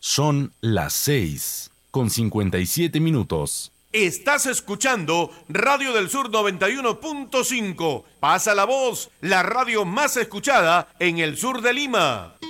Son las 6:57. Estás escuchando Radio del Sur 91.5. Pasa la voz, la radio más escuchada en el sur de Lima.